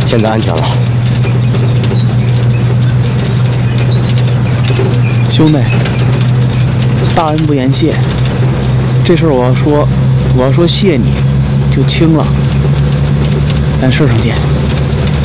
现在安全了。 兄弟，大恩不言谢，这事儿我要说谢你，就轻了。咱社上见。